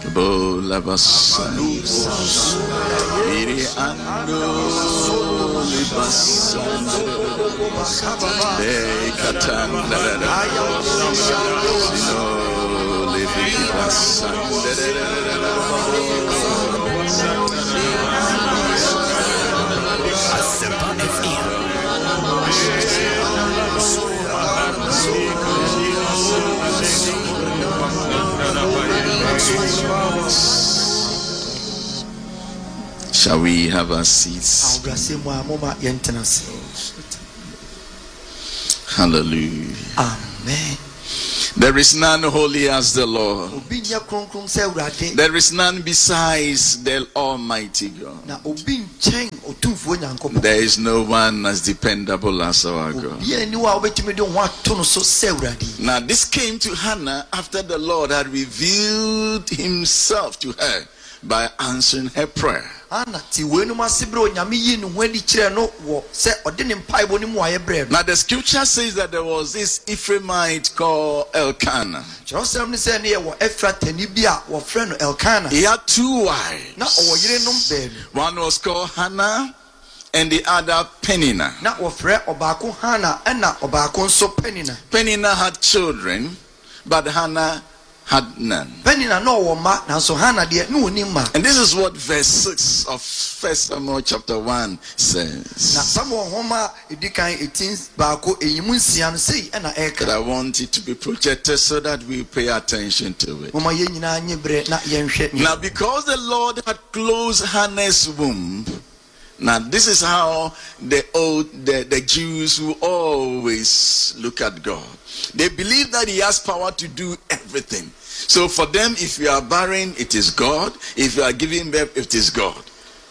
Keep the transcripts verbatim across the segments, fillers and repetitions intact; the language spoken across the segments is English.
Bola Basanus, Iri Ando Libasan, De Katanda, Sino Libasan, Asempa F M. Shall we have our seats? Hallelujah. Amen. There is none holy as the Lord. There is none besides the Almighty God. There is no one as dependable as our God. Now this came to Hannah after the Lord had revealed himself to her by answering her prayer. Now the scripture says that there was this Ephraimite called Elkanah. He had two wives. One was called Hannah and the other Peninnah. Peninnah had children, but Hannah had none. And this is what verse six of First Samuel chapter one says. But I want it to be projected so that we pay attention to it. Now, because the Lord had closed Hannah's womb, now this is how the old the, the Jews will always look at God. They believe that he has power to do everything. So for them, if you are barren, it is God. If you are giving birth, it is God.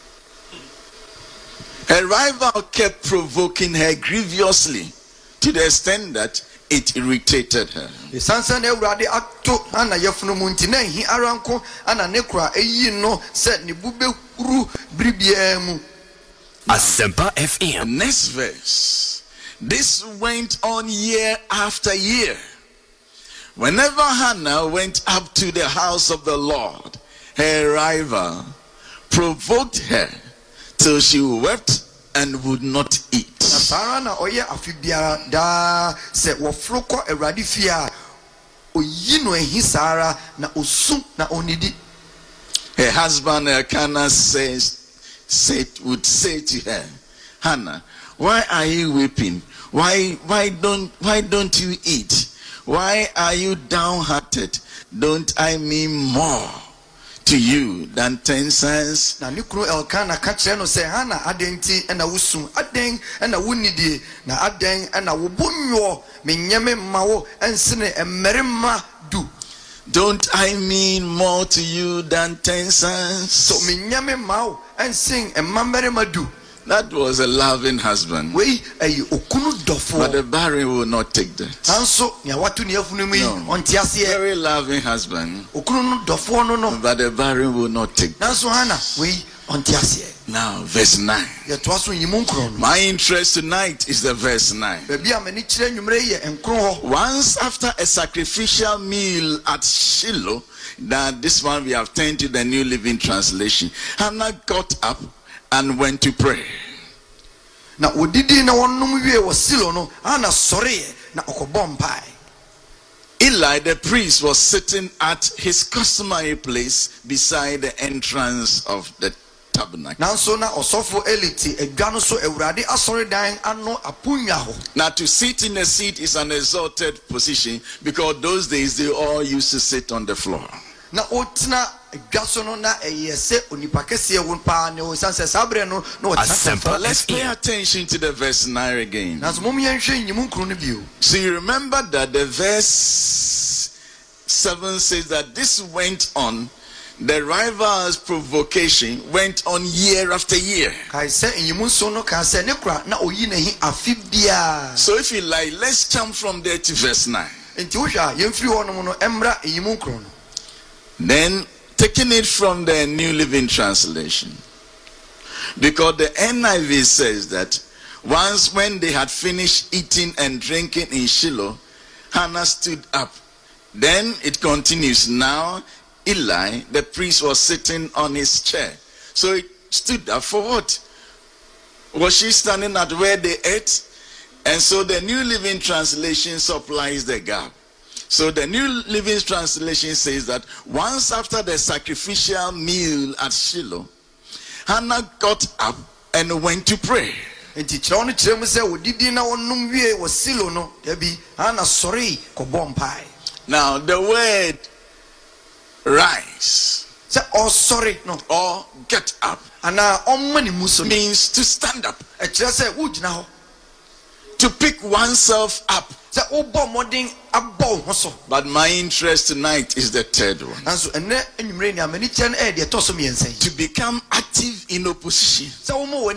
Her rival kept provoking her grievously to the extent that it irritated her. Asempa F M. Next verse. This went on year after year. Whenever Hannah went up to the house of the Lord, her rival provoked her till she wept and would not eat. Her husband Elkanah says, said, would say to her, Hannah, why are you weeping? Why, why don't, why don't you eat? Why are you downhearted? Don't I mean more to you than ten cents? Now, Nikro Elkanah Kacheno say, Hannah, Adenti and a Wusum, Adeng and a Wunidi, na Adeng and a Wubunyo, Minyame Mao, and Sine and Merima do. Don't I mean more to you than ten cents? So Minyame Mao and sing and Mamberima do. That was a loving husband. But the barren will not take that. No. Very loving husband. But the barren will not take that. Now, verse nine. My interest tonight is the verse nine. Once after a sacrificial meal at Shiloh, that this one we have turned to the New Living Translation, Hannah got up and went to pray. Now, we did na one was Silo no, Anna sorry na okobompai. Eli the priest was sitting at his customary place beside the entrance of the tabernacle. Now, so na osofo eliti edwano so ewrade asori dan ano apunya ho. Now, to sit in a seat is an exalted position because those days they all used to sit on the floor. Now, otina let's pay attention to the verse nine again. So you remember that the verse seven says that this went on, the rival's provocation went on year after year. So if you like, let's jump from there to verse nine. Then taking it from the New Living Translation, because the N I V says that once when they had finished eating and drinking in Shiloh, Hannah stood up. Then it continues, now Eli, the priest, was sitting on his chair. So he stood up for what? Was she standing at where they ate? And so the New Living Translation supplies the gap. So the New Living Translation says that once after the sacrificial meal at Shiloh, Hannah got up and went to pray. Now the word rise oh sorry no or get up means to stand up, to pick oneself up. But my interest tonight is the third one. To become active in opposition.